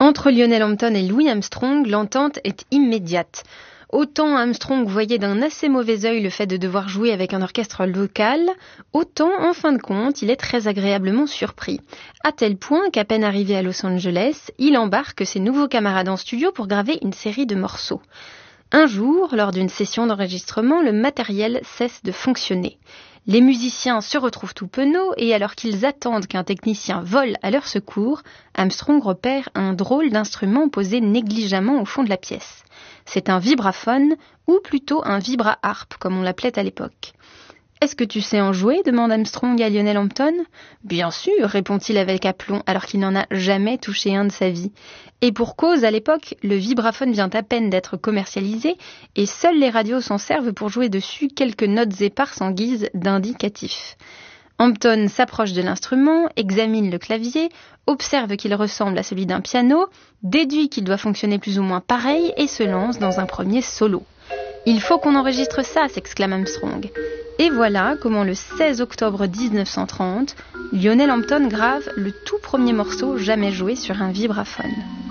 Entre Lionel Hampton et Louis Armstrong, l'entente est immédiate. Autant Armstrong voyait d'un assez mauvais œil le fait de devoir jouer avec un orchestre local, autant, en fin de compte, il est très agréablement surpris. À tel point qu'à peine arrivé à Los Angeles, il embarque ses nouveaux camarades en studio pour graver une série de morceaux. Un jour, lors d'une session d'enregistrement, le matériel cesse de fonctionner. Les musiciens se retrouvent tout penauds et alors qu'ils attendent qu'un technicien vole à leur secours, Armstrong repère un drôle d'instrument posé négligemment au fond de la pièce. C'est un vibraphone, ou plutôt un vibra-harpe, comme on l'appelait à l'époque. « Est-ce que tu sais en jouer ?» demande Armstrong à Lionel Hampton. « Bien sûr », répond-il avec aplomb, alors qu'il n'en a jamais touché un de sa vie. Et pour cause, à l'époque, le vibraphone vient à peine d'être commercialisé, et seules les radios s'en servent pour jouer dessus quelques notes éparses en guise d'indicatif. Hampton s'approche de l'instrument, examine le clavier, observe qu'il ressemble à celui d'un piano, déduit qu'il doit fonctionner plus ou moins pareil et se lance dans un premier solo. « Il faut qu'on enregistre ça !» s'exclame Armstrong. Et voilà comment le 16 octobre 1930, Lionel Hampton grave le tout premier morceau jamais joué sur un vibraphone.